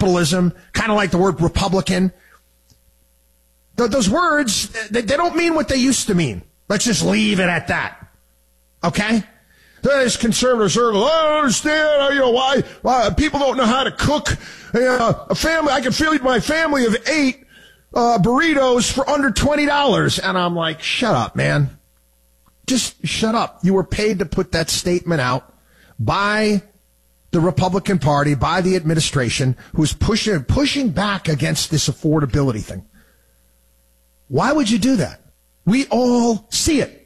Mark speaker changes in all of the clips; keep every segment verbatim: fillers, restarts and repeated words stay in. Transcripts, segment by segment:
Speaker 1: capitalism, kind of like the word Republican. Th- those words, they, they don't mean what they used to mean. Let's just leave it at that. Okay? There's conservative circles. I don't understand, you know, why, why people don't know how to cook. Uh, a family, I can feed my family of eight uh, burritos for under twenty dollars. And I'm like, shut up, man. Just shut up. You were paid to put that statement out by the Republican Party, by the administration, who's pushing pushing back against this affordability thing. Why would you do that? We all see it.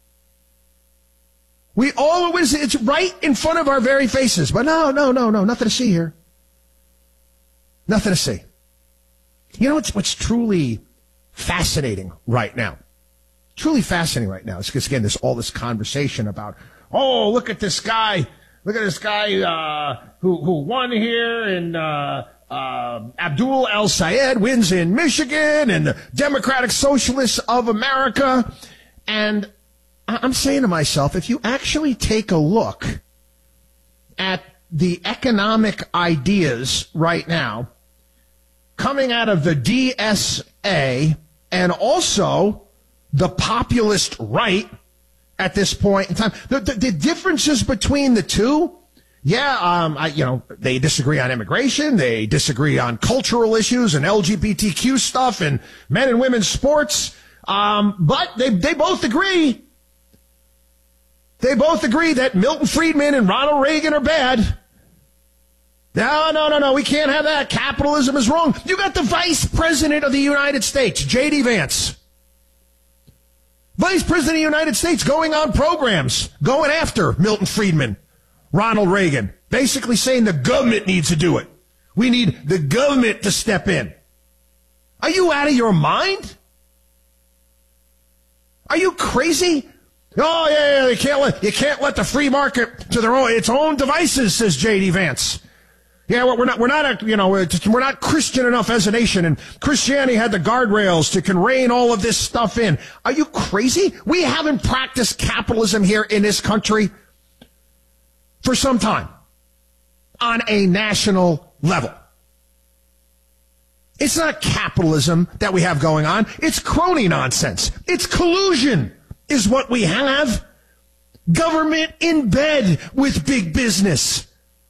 Speaker 1: We all, it's right in front of our very faces. But no, no, no, no, nothing to see here. Nothing to see. You know what's, what's truly fascinating right now? Truly fascinating right now is because, again, there's all this conversation about, oh, look at this guy. Look at this guy uh, who, who won here, and uh, uh, Abdul El-Sayed wins in Michigan, and the Democratic Socialists of America. And I'm saying to myself, if you actually take a look at the economic ideas right now coming out of the D S A and also the populist right at this point in time, the, the, the differences between the two, yeah, um, I, you know, they disagree on immigration, they disagree on cultural issues and L G B T Q stuff and men and women's sports, um, but they they both agree. They both agree that Milton Friedman and Ronald Reagan are bad. No, no, no, no, we can't have that. Capitalism is wrong. You got the Vice President of the United States, J D Vance. Vice President of the United States going on programs, going after Milton Friedman, Ronald Reagan, basically saying the government needs to do it. We need the government to step in. Are you out of your mind? Are you crazy? Oh, yeah, yeah, you can't let, you can't let the free market to their own, its own devices, says J D Vance. Yeah, we're not, we're not, you know, we're, just, we're not Christian enough as a nation, and Christianity had the guardrails to can rein all of this stuff in. Are you crazy? We haven't practiced capitalism here in this country for some time on a national level. It's not capitalism that we have going on. It's crony nonsense. It's collusion is what we have. Government in bed with big business.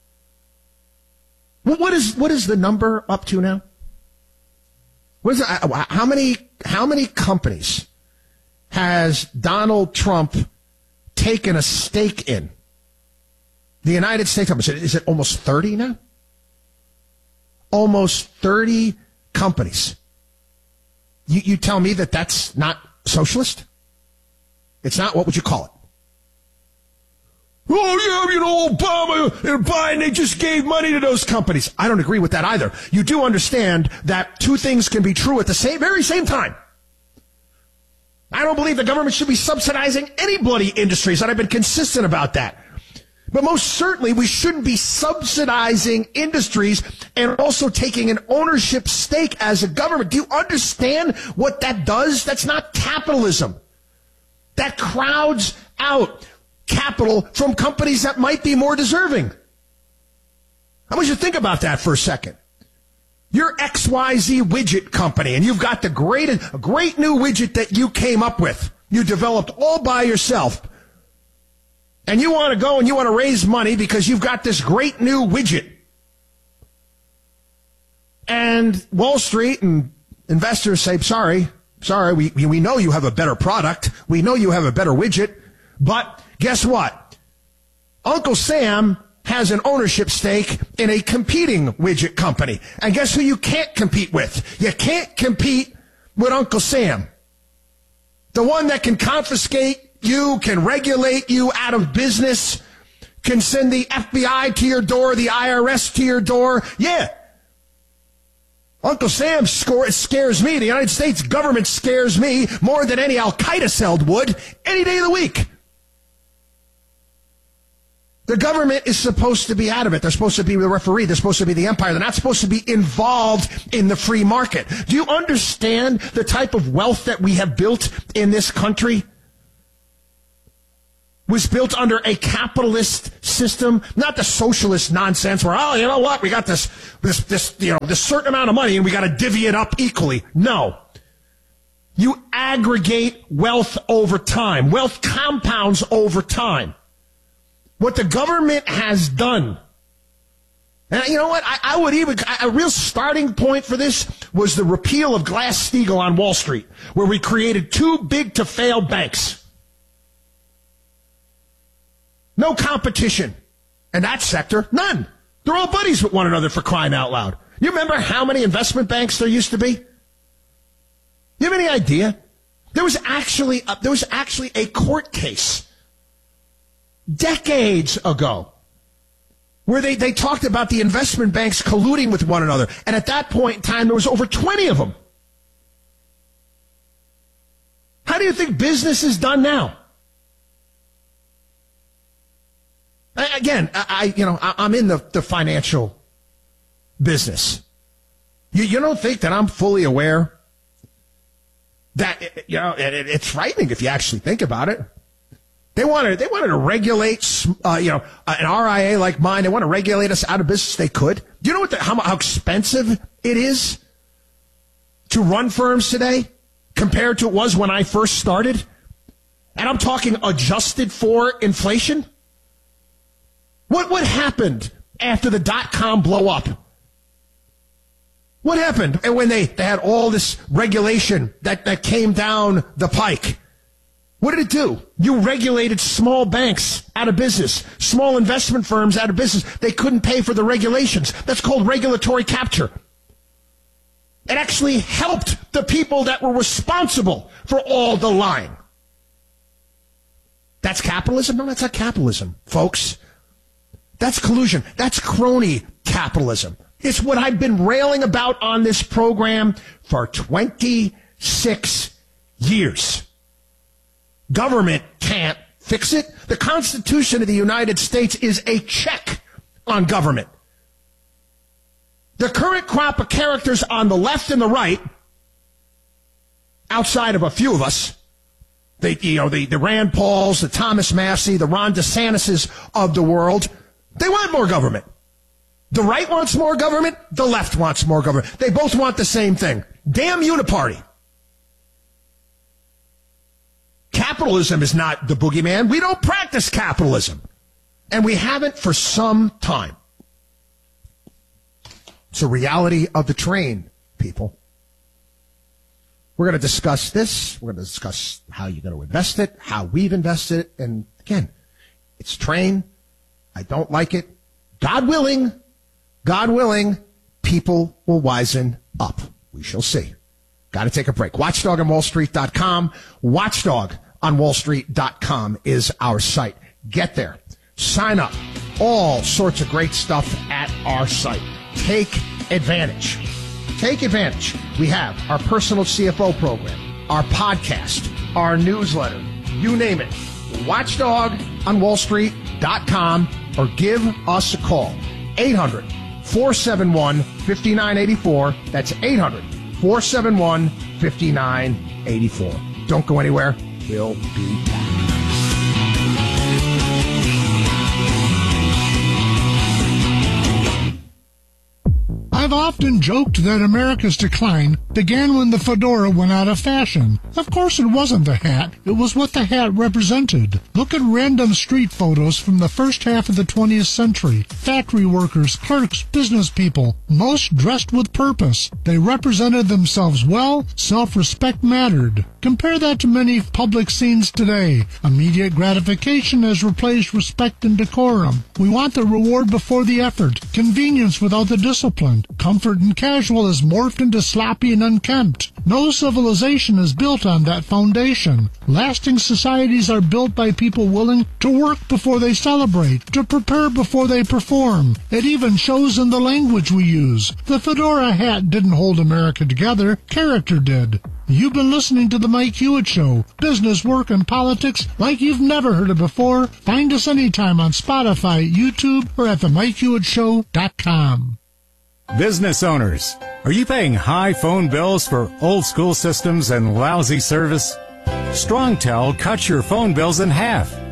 Speaker 1: What is what is the number up to now? What is it? How many how many companies has Donald Trump taken a stake in? The United States companies. Is it almost thirty now? Almost thirty companies. You you tell me that that's not socialist? It's not. What would you call it? Oh, yeah, you know, Obama and Biden, they just gave money to those companies. I don't agree with that either. You do understand that two things can be true at the same, very same time. I don't believe the government should be subsidizing any bloody industries, and I've been consistent about that. But most certainly, we shouldn't be subsidizing industries and also taking an ownership stake as a government. Do you understand what that does? That's not capitalism. That crowds out capital from companies that might be more deserving. I want you to think about that for a second. You're X Y Z widget company, and you've got the great, a great new widget that you came up with. You developed all by yourself. And you want to go and you want to raise money because you've got this great new widget. And Wall Street and investors say, sorry, sorry, we, we know you have a better product. We know you have a better widget. But guess what? Uncle Sam has an ownership stake in a competing widget company. And guess who you can't compete with? You can't compete with Uncle Sam. The one that can confiscate you, can regulate you out of business, can send the F B I to your door, the I R S to your door. Yeah. Uncle Sam score, scares me. The United States government scares me more than any Al-Qaeda cell would any day of the week. The government is supposed to be out of it. They're supposed to be the referee. They're supposed to be the empire. They're not supposed to be involved in the free market. Do you understand the type of wealth that we have built in this country? was built under a capitalist system, not the socialist nonsense where, oh, you know what, we got this, this, this, you know, this certain amount of money and we got to divvy it up equally. No. You aggregate wealth over time. Wealth compounds over time. What the government has done, and you know what, I, I would even, a real starting point for this was the repeal of Glass-Steagall on Wall Street, where we created too big to fail banks. No competition in that sector. None. They're all buddies with one another, for crying out loud. You remember how many investment banks there used to be? You have any idea? There was actually a, there was actually a court case decades ago where they, they talked about the investment banks colluding with one another. And at that point in time, there was over twenty of them. How do you think business is done now? Again, I, you know, I'm in the, the financial business. You, you don't think that I'm fully aware that, you know, it, it's frightening if you actually think about it. They wanted, they wanted to regulate, uh, you know, an R I A like mine. They want to regulate us out of business. They could. Do you know what the, how, how expensive it is to run firms today compared to it was when I first started? And I'm talking adjusted for inflation. What what happened after the dot-com blow up? What happened? And when they, they had all this regulation that, that came down the pike, what did it do? You regulated small banks out of business, small investment firms out of business. They couldn't pay for the regulations. That's called regulatory capture. It actually helped the people that were responsible for all the lying. That's capitalism? No, that's not capitalism, folks. That's collusion. That's crony capitalism. It's what I've been railing about on this program for twenty-six years. Government can't fix it. The Constitution of the United States is a check on government. The current crop of characters on the left and the right, outside of a few of us, the, you know, the, the Rand Pauls, the Thomas Massie, the Ron DeSantises of the world, they want more government. The right wants more government. The left wants more government. They both want the same thing. Damn uniparty. Capitalism is not the boogeyman. We don't practice capitalism. And we haven't for some time. It's a reality of the train, people. We're going to discuss this. We're going to discuss how you're going to invest it, how we've invested it. And again, it's train. I don't like it. God willing, God willing, people will wisen up. We shall see. Got to take a break. watchdog on wall street dot com. watchdog on wall street dot com is our site. Get there. Sign up. All sorts of great stuff at our site. Take advantage. Take advantage. We have our personal C F O program, our podcast, our newsletter, you name it. watchdog on wall street dot com or give us a call. eight hundred, four seven one, five nine eight four. That's eight hundred, four seven one, five nine eight four. Don't go anywhere. We'll be back.
Speaker 2: I've often joked that America's decline began when the fedora went out of fashion. Of course it wasn't the hat, it was what the hat represented. Look at random street photos from the first half of the twentieth century. Factory workers, clerks, business people, most dressed with purpose. They represented themselves well, self-respect mattered. Compare that to many public scenes today. Immediate gratification has replaced respect and decorum. We want the reward before the effort, convenience without the discipline. Comfort and casual is morphed into sloppy and unkempt. No civilization is built on that foundation. Lasting societies are built by people willing to work before they celebrate, to prepare before they perform. It even shows in the language we use. The fedora hat didn't hold America together, character did. You've been listening to The Mike Hewitt Show. Business, work, and politics like you've never heard it before. Find us anytime on Spotify, YouTube, or at the mike hewitt show dot com.
Speaker 3: Business owners, are you paying high phone bills for old school systems and lousy service? StrongTel cuts your phone bills in half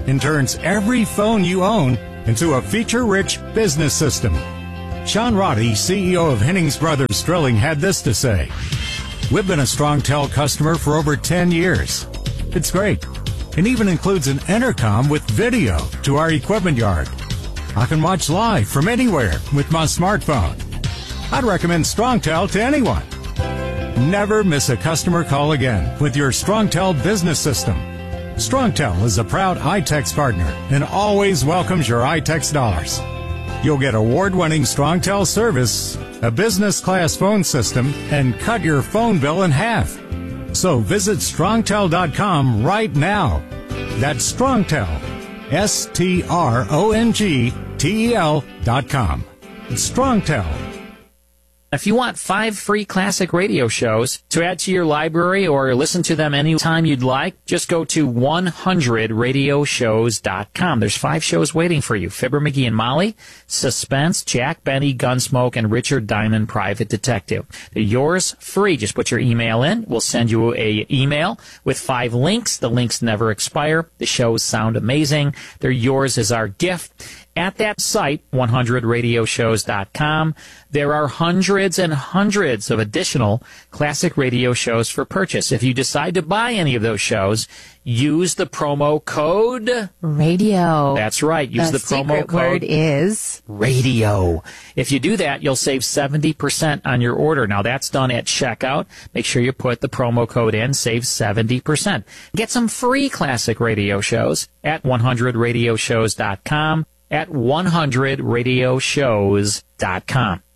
Speaker 3: and turns every phone you own into a feature-rich business system. Sean Roddy, C E O of Hennings Brothers Drilling, had this to say. We've been a StrongTel customer for over ten years. It's great. It even includes an intercom with video to our equipment yard. I can watch live from anywhere with my smartphone. I'd recommend StrongTel to anyone. Never miss a customer call again with your StrongTel business system. StrongTel is a proud iTex partner and always welcomes your iTex dollars. You'll get award-winning StrongTel service, a business-class phone system, and cut your phone bill in half. So visit strongtel dot com right now. That's StrongTel, S T R O N G T E L dot com. StrongTel.
Speaker 4: If you want five free classic radio shows to add to your library or listen to them anytime you'd like, just go to one hundred radio shows dot com. There's five shows waiting for you. Fibber McGee and Molly, Suspense, Jack Benny, Gunsmoke, and Richard Diamond, Private Detective. They're yours free. Just put your email in. We'll send you a email with five links. The links never expire. The shows sound amazing. They're yours as our gift. At that site, one hundred radio shows dot com, there are hundreds and hundreds of additional classic radio shows for purchase. If you decide to buy any of those shows, use the promo code
Speaker 5: radio.
Speaker 4: That's right. Use the,
Speaker 5: the
Speaker 4: promo
Speaker 5: secret
Speaker 4: code
Speaker 5: word is
Speaker 4: radio. If you do that, you'll save seventy percent on your order. Now, that's done at checkout. Make sure you put the promo code in, save seventy percent. Get some free classic radio shows at one hundred radio shows dot com. At one hundred radio shows dot com.